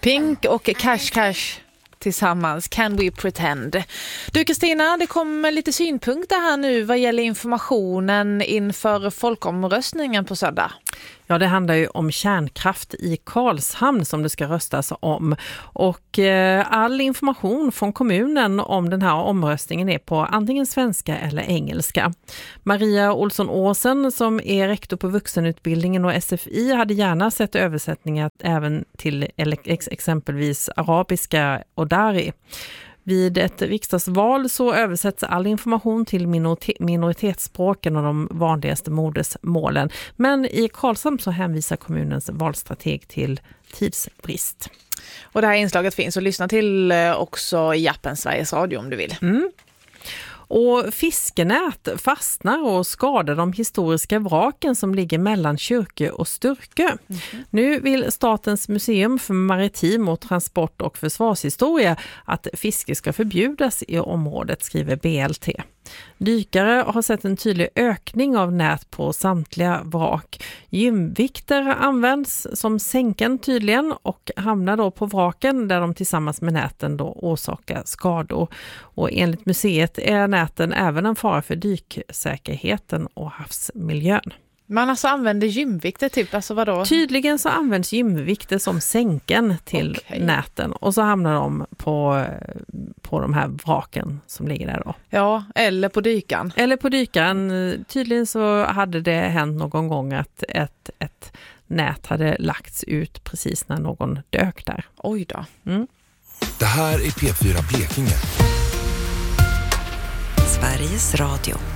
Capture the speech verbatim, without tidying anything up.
Pink och Cash Cash tillsammans, Can We Pretend. Du Kristina, det kommer lite synpunkter här nu vad gäller informationen inför folkomröstningen på söndag. Ja, det handlar ju om kärnkraft i Karlshamn som det ska röstas om. Och eh, all information från kommunen om den här omröstningen är på antingen svenska eller engelska. Maria Olsson-Åsen som är rektor på vuxenutbildningen och S F I hade gärna sett översättningar även till ex- exempelvis arabiska och dari. Vid ett riksdagsval så översätts all information till minor- minoritetsspråken och de vanligaste modersmålen. Men i Karlshamn så hänvisar kommunens valstrateg till tidsbrist. Och det här inslaget finns att lyssna till också i appen Sveriges Radio om du vill. Mm. Och fiskenät fastnar och skadar de historiska vraken som ligger mellan Kyrkö och Sturkö. Mm-hmm. Nu vill Statens museum för maritim och transport- och försvarshistoria att fiske ska förbjudas i området, skriver B L T. Dykare har sett en tydlig ökning av nät på samtliga vrak. Gymvikter används som sänken tydligen och hamnar då på vraken där de tillsammans med näten då orsakar skador. Och enligt museet är näten även en fara för dyksäkerheten och havsmiljön. Man alltså använder gymvikter typ, alltså vadå? Tydligen så används gymvikter som sänken till okay. näten och så hamnar de på, på de här vraken som ligger där då. Ja, eller på dykan. Eller på dykan. Tydligen så hade det hänt någon gång att ett, ett nät hade lagts ut precis när någon dök där. Oj då. Mm. Det här är P fyra Blekinge. Sveriges Radio.